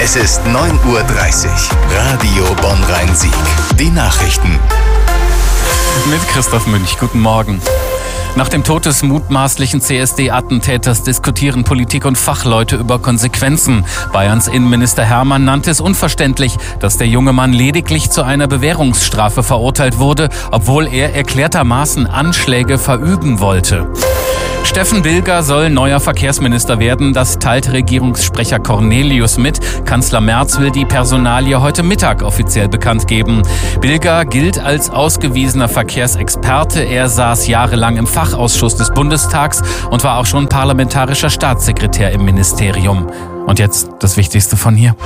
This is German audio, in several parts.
Es ist 9:30 Uhr. Radio Bonn-Rhein-Sieg. Die Nachrichten. Mit Christoph Münch. Guten Morgen. Nach dem Tod des mutmaßlichen CSD-Attentäters diskutieren Politik und Fachleute über Konsequenzen. Bayerns Innenminister Hermann nannte es unverständlich, dass der junge Mann lediglich zu einer Bewährungsstrafe verurteilt wurde, obwohl er erklärtermaßen Anschläge verüben wollte. Steffen Bilger soll neuer Verkehrsminister werden. Das teilt Regierungssprecher Cornelius mit. Kanzler Merz will die Personalie heute Mittag offiziell bekannt geben. Bilger gilt als ausgewiesener Verkehrsexperte. Er saß jahrelang im Fachausschuss des Bundestags und war auch schon parlamentarischer Staatssekretär im Ministerium. Und jetzt das Wichtigste von hier.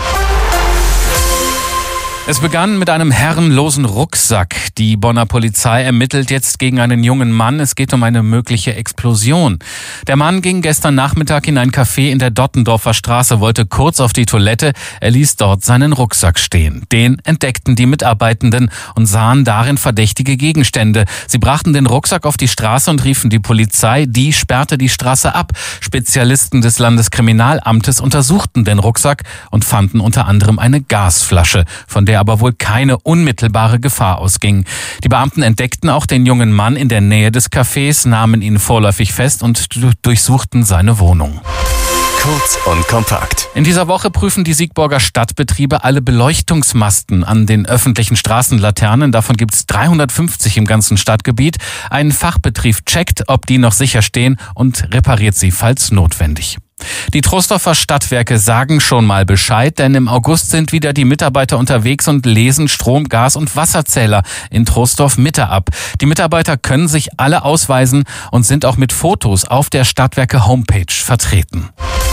Es begann mit einem herrenlosen Rucksack. Die Bonner Polizei ermittelt jetzt gegen einen jungen Mann. Es geht um eine mögliche Explosion. Der Mann ging gestern Nachmittag in ein Café in der Dottendorfer Straße, wollte kurz auf die Toilette. Er ließ dort seinen Rucksack stehen. Den entdeckten die Mitarbeitenden und sahen darin verdächtige Gegenstände. Sie brachten den Rucksack auf die Straße und riefen die Polizei. Die sperrte die Straße ab. Spezialisten des Landeskriminalamtes untersuchten den Rucksack und fanden unter anderem eine Gasflasche, von der aber wohl keine unmittelbare Gefahr ausging. Die Beamten entdeckten auch den jungen Mann in der Nähe des Cafés, nahmen ihn vorläufig fest und durchsuchten seine Wohnung. Kurz und kompakt. In dieser Woche prüfen die Siegburger Stadtbetriebe alle Beleuchtungsmasten an den öffentlichen Straßenlaternen. Davon gibt es 350 im ganzen Stadtgebiet. Ein Fachbetrieb checkt, ob die noch sicher stehen und repariert sie, falls notwendig. Die Troisdorfer Stadtwerke sagen schon mal Bescheid, denn im August sind wieder die Mitarbeiter unterwegs und lesen Strom-, Gas- und Wasserzähler in Troisdorf Mitte ab. Die Mitarbeiter können sich alle ausweisen und sind auch mit Fotos auf der Stadtwerke-Homepage vertreten.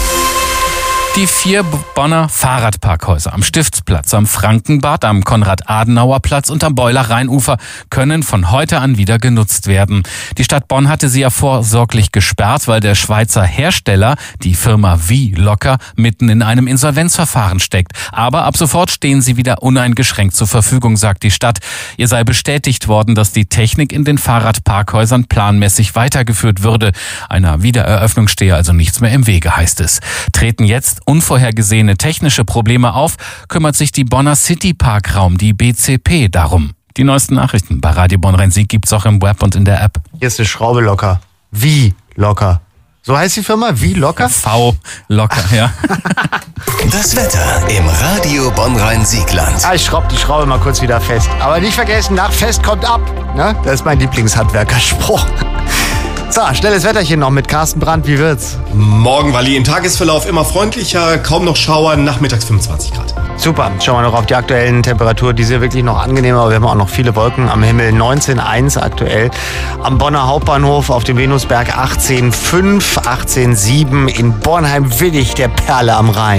Die 4 Bonner Fahrradparkhäuser am Stiftsplatz, am Frankenbad, am Konrad-Adenauer-Platz und am Beuler Rheinufer können von heute an wieder genutzt werden. Die Stadt Bonn hatte sie ja vorsorglich gesperrt, weil der Schweizer Hersteller, die Firma Locker, mitten in einem Insolvenzverfahren steckt. Aber ab sofort stehen sie wieder uneingeschränkt zur Verfügung, sagt die Stadt. Ihr sei bestätigt worden, dass die Technik in den Fahrradparkhäusern planmäßig weitergeführt würde. Einer Wiedereröffnung stehe also nichts mehr im Wege, heißt es. Treten jetzt unvorhergesehene technische Probleme auf, kümmert sich die Bonner City Parkraum, die BCP, darum. Die neuesten Nachrichten bei Radio Bonn-Rhein-Sieg gibt's auch im Web und in der App. Hier ist eine Schraube locker. Wie locker? So heißt die Firma? Wie locker? V locker, ja. Das Wetter im Radio Bonn-Rhein-Siegland. Ich schraube die Schraube mal kurz wieder fest. Aber nicht vergessen, nach fest kommt ab. Ne? Das ist mein Lieblingshandwerkerspruch. So, schnelles Wetterchen noch mit Carsten Brandt. Wie wird's? Morgen, Wally, im Tagesverlauf immer freundlicher, kaum noch Schauer, nachmittags 25 Grad. Super, schauen wir noch auf die aktuellen Temperaturen. Die sind wirklich noch angenehm, aber wir haben auch noch viele Wolken am Himmel. 19,1 aktuell. Am Bonner Hauptbahnhof auf dem Venusberg 18,5, 18,7. In Bornheim-Willig, der Perle am Rhein.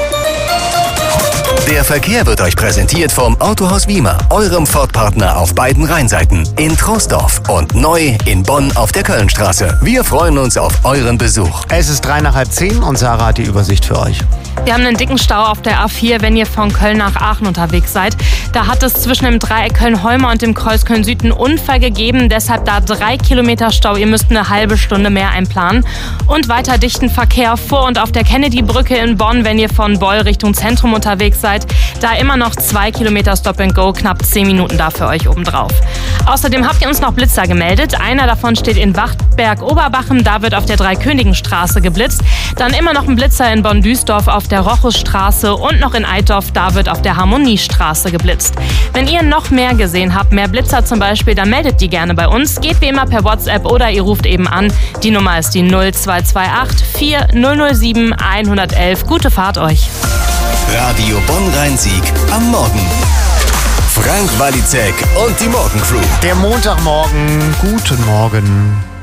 Der Verkehr wird euch präsentiert vom Autohaus Wiemer, eurem Ford-Partner auf beiden Rheinseiten, in Troisdorf und neu in Bonn auf der Kölnstraße. Wir freuen uns auf euren Besuch. Es ist 9:45 und Sarah hat die Übersicht für euch. Wir haben einen dicken Stau auf der A4, wenn ihr von Köln nach Aachen unterwegs seid. Da hat es zwischen dem Dreieck Köln-Holmer und dem Kreuz Köln-Süd einen Unfall gegeben. Deshalb da 3 Kilometer Stau. Ihr müsst eine halbe Stunde mehr einplanen. Und weiter dichten Verkehr vor und auf der Kennedy-Brücke in Bonn, wenn ihr von Beul Richtung Zentrum unterwegs seid. Da immer noch 2 Kilometer Stop and Go, knapp 10 Minuten da für euch obendrauf. Außerdem habt ihr uns noch Blitzer gemeldet. Einer davon steht in Wachtberg-Oberbachen. Da wird auf der Dreikönigenstraße geblitzt. Dann immer noch ein Blitzer in Bonn-Duisdorf auf der Rochusstraße und noch in Eitorf, da wird auf der Harmoniestraße geblitzt. Wenn ihr noch mehr gesehen habt, mehr Blitzer zum Beispiel, dann meldet die gerne bei uns. Geht wie immer per WhatsApp oder ihr ruft eben an. Die Nummer ist die 0228 4007 111. Gute Fahrt euch. Radio Bonn-Rhein-Sieg am Morgen. Frank Walizek und die Morgencrew. Der Montagmorgen. Guten Morgen.